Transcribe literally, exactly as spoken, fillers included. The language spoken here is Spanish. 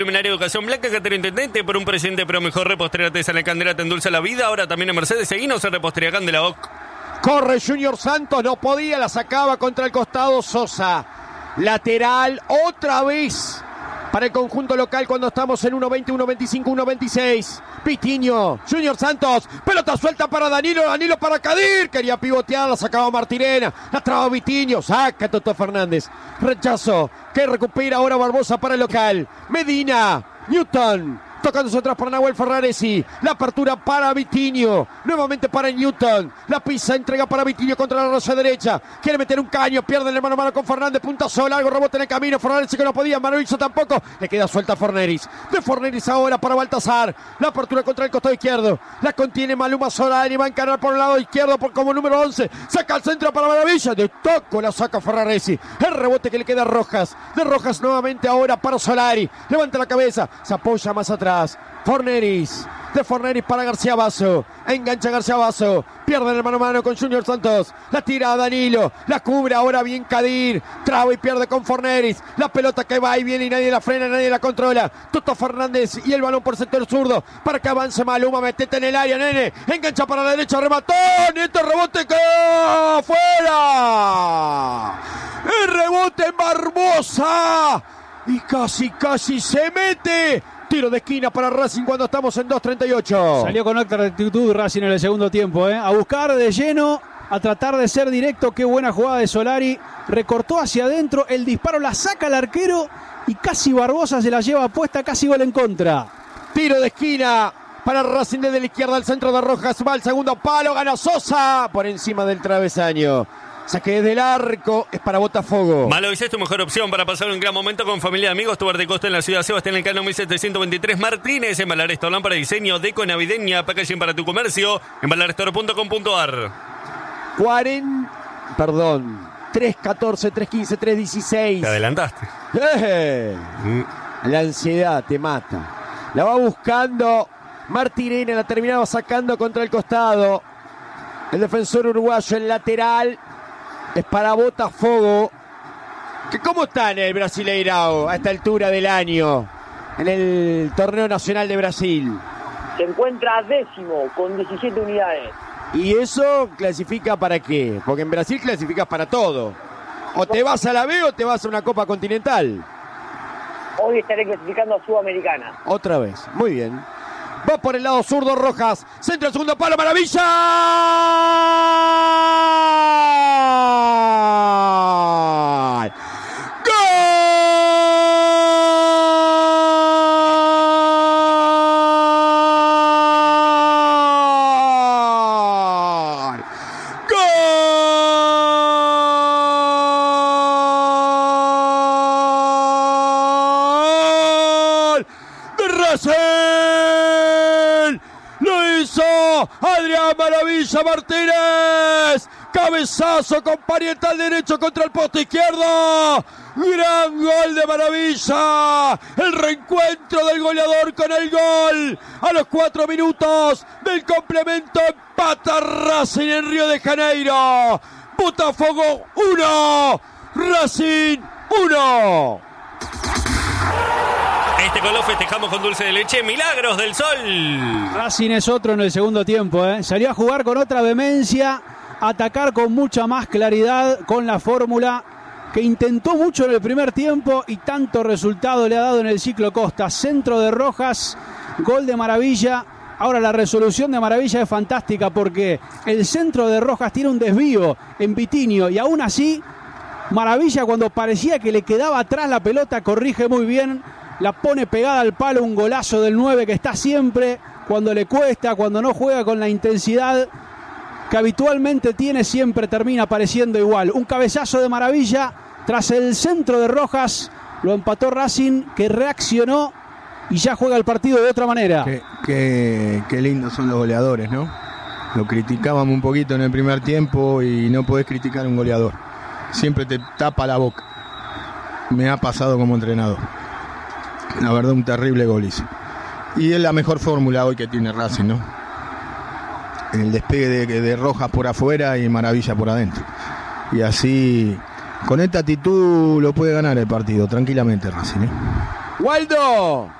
Luminaria Educación Blanca, Catero Intendente, por un presente pero mejor. Repostería Artesanal Candela te endulza la vida. Ahora también en Mercedes. Seguinos en Repostería Candela. Oc. Corre Junior Santos, no podía, la sacaba contra el costado Sosa. Lateral otra vez para el conjunto local cuando estamos en uno veinte, uno veinticinco, uno veintiséis. Vitinho, Junior Santos, pelota suelta para Danilo, Danilo para Kadir, quería pivotear, la sacaba Martirena, la traba Vitinho, saca Toto Fernández, rechazo, que recupera ahora Barbosa para el local. Medina, Newton, tocándose atrás para Nahuel Ferraresi. La apertura para Vitinho. Nuevamente para Newton. La pisa, entrega para Vitinho contra la raya derecha. Quiere meter un caño. Pierde el mano a mano con Fernández. Punta sola. Algo rebote en el camino. Ferraresi que no podía. Manovizo tampoco. Le queda suelta a Forneris. De Forneris ahora para Baltasar. La apertura contra el costado izquierdo. La contiene Maluma Solari. Va a encarar por el lado izquierdo por como número once. Saca al centro para Maravilla. De toco la saca Ferraresi. El rebote que le queda a Rojas. De Rojas nuevamente ahora para Solari. Levanta la cabeza. Se apoya más atrás. Forneris, de Forneris para García Basso, engancha García Basso, pierde el mano a mano con Junior Santos, la tira a Danilo, la cubre ahora bien Kadir, traba y pierde con Forneris, la pelota que va y viene y nadie la frena, nadie la controla, Toto Fernández y el balón por sector zurdo, para que avance Maluma, metete en el área, nene, engancha para la derecha, remató, Nieto, rebote que fuera, el rebote en Barbosa, y casi casi se mete. Tiro de esquina para Racing cuando estamos en dos treinta y ocho. Salió con otra actitud Racing en el segundo tiempo, ¿eh? A buscar de lleno, a tratar de ser directo. Qué buena jugada de Solari. Recortó hacia adentro, el disparo la saca el arquero y casi Barbosa se la lleva puesta, casi gol en contra. Tiro de esquina para Racing desde la izquierda al centro de Rojas. Va al segundo palo, gana Sosa por encima del travesaño. Saque desde el arco, es para Botafogo. Malovic es tu mejor opción para pasar un gran momento con familia y amigos. Tu bar de costa en la ciudad Sebastián Elcano mil setecientos veintitrés Martínez. Embalar Restaurant para diseño, deco navideña, packaging para tu comercio. embalar restaurant punto com punto a r. cuarenta, perdón, tres catorce, tres quince, tres dieciséis. Te adelantaste. ¡Eh! Mm. La ansiedad te mata. La va buscando Martirena, la terminaba sacando contra el costado. El defensor uruguayo, el lateral. Es para Botafogo. ¿Que ¿Cómo está en el Brasileirao a esta altura del año? En el torneo nacional de Brasil. Se encuentra décimo con diecisiete unidades. ¿Y eso clasifica para qué? Porque en Brasil clasificas para todo. O te vas a la B o te vas a una Copa Continental. Hoy estaré clasificando a Sudamericana. Otra vez. Muy bien. Va por el lado zurdo Rojas. Centro el segundo palo. ¡Maravilla! ¡Gol! ¡Gol! ¡De Racing! Adrián Maravilla Martínez, cabezazo con parietal derecho contra el poste izquierdo, gran gol de Maravilla, el reencuentro del goleador con el gol, a los cuatro minutos del complemento empata Racing en Río de Janeiro, Botafogo uno, Racing uno. Este gol lo festejamos con dulce de leche. Milagros del Sol. Racing es otro en el segundo tiempo, ¿eh? Salió a jugar con otra vehemencia, atacar con mucha más claridad con la fórmula que intentó mucho en el primer tiempo y tanto resultado le ha dado en el ciclo Costa. Centro de Rojas, gol de Maravilla. Ahora la resolución de Maravilla es fantástica porque el centro de Rojas tiene un desvío en Vitinho y aún así Maravilla, cuando parecía que le quedaba atrás la pelota, corrige muy bien. La pone pegada al palo, un golazo del nueve que está siempre, cuando le cuesta, cuando no juega con la intensidad que habitualmente tiene, siempre termina apareciendo igual. Un cabezazo de Maravilla, tras el centro de Rojas, lo empató Racing, que reaccionó y ya juega el partido de otra manera. Qué, qué, qué lindos son los goleadores, ¿no? Lo criticábamos un poquito en el primer tiempo y no podés criticar a un goleador. Siempre te tapa la boca. Me ha pasado como entrenador. La verdad, un terrible gol hizo. Y es la mejor fórmula hoy que tiene Racing, ¿no? El despegue de, de Rojas por afuera y Maravilla por adentro. Y así, con esta actitud lo puede ganar el partido, tranquilamente Racing, ¿eh? Waldo.